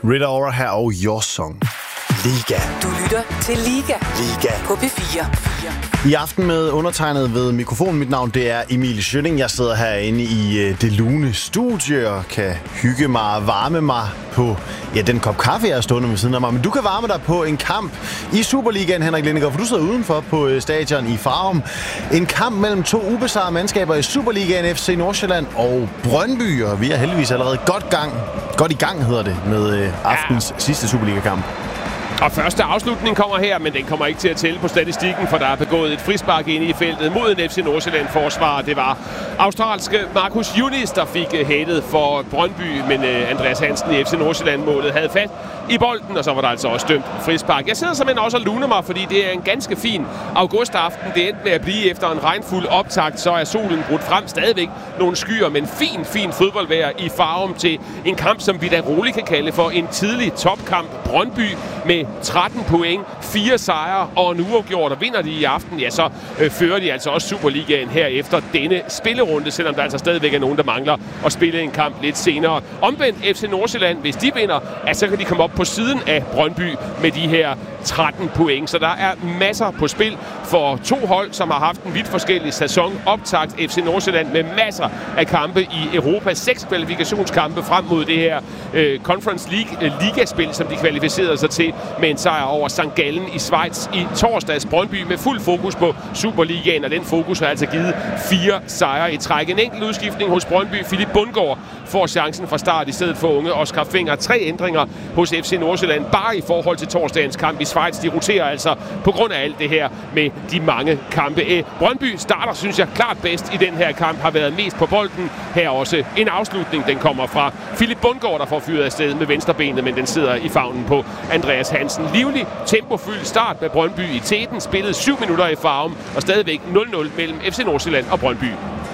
Rita Ora her og Your Song. Liga. Du lytter til Liga på P4. I aften med undertegnet ved mikrofonen. Mit navn det er Emil Schønning. Jeg sidder herinde i det lune studie og kan hygge mig og varme mig på den kop kaffe, jeg er stående ved siden af mig. Men du kan varme dig på en kamp i Superligaen, Henrik Lindegaard, for du sidder udenfor på stadion i Farum. En kamp mellem to ubesejrede mandskaber i Superligaen, FC Nordsjælland og Brøndby. Og vi er heldigvis allerede godt i gang, hedder det, med aftens sidste Superliga-kamp. Og første afslutning kommer her, men den kommer ikke til at tælle på statistikken, for der er begået et frispark inde i feltet mod en FC Nordsjælland-forsvar. Det var australske Marcus Yunis, der fik hættet for Brøndby, men Andreas Hansen i FC Nordsjælland-målet havde fat i bolden, og så var der altså også dømt frispark. Jeg sidder simpelthen også og luner mig, fordi det er en ganske fin augustaften. Det endte med at blive efter en regnfuld optakt, så er solen brudt frem, stadigvæk nogle skyer, men fin fodboldvejr i Farum til en kamp, som vi da roligt kan kalde for en tidlig topkamp. Brøndby med 13 point, 4 sejre og en uafgjort, og vinder de i aften, ja, så fører de altså også Superligaen her efter denne spillerunde, selvom der altså stadigvæk er nogen, der mangler at spille en kamp lidt senere. Omvendt FC Nordsjælland, hvis de vinder, så kan de komme op på siden af Brøndby med de her 13 point. Så der er masser på spil for to hold, som har haft en vidt forskellig sæson. Optakt FC Nordsjælland med masser af kampe i Europa. 6 kvalifikationskampe frem mod det her Conference League ligaspil, som de kvalificerede sig til med en sejr over St. Gallen i Schweiz i torsdags. Brøndby med fuld fokus på Superligaen, og den fokus har altså givet 4 sejre i træk. En enkelt udskiftning hos Brøndby. Philip Bundgaard får chancen fra start i stedet for unge Oscar Fenger. 3 ændringer hos FC Nordsjælland, bare i forhold til torsdagens kamp i Schweiz. De roterer altså på grund af alt det her med de mange kampe. Brøndby starter, synes jeg, klart bedst i den her kamp, har været mest på bolden. Her også en afslutning, den kommer fra Philip Bundgaard, der får fyret afsted med venstrebenet, men den sidder i favnen på Andreas Hansen. Livlig, tempofyldt start med Brøndby i teten. Spillet 7 minutter i Farum, og stadigvæk 0-0 mellem FC Nordsjælland og Brøndby.